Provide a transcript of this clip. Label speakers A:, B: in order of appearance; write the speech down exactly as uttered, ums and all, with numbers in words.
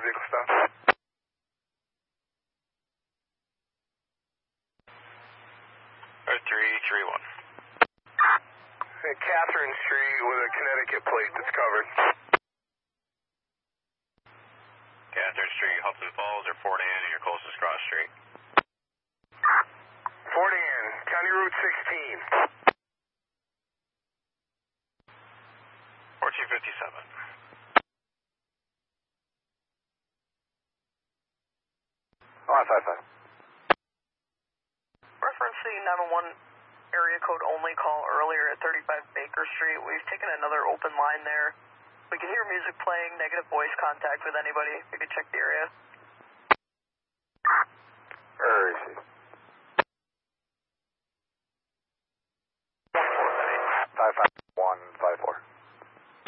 A: vehicle stop.
B: three three one.
A: Catherine Street with a Connecticut plate that's covered.
B: Catherine Street, Hudson Falls, or Fort Ann, your closest cross street.
A: Fort Ann, County Route sixteen.
B: fourteen fifty-seven.
A: Oh, five five.
C: Referencing nine one one area code only call earlier at thirty-five Baker Street. We've taken another open line there. We can hear music playing, negative voice contact with anybody. We can check the area.
A: Where is he?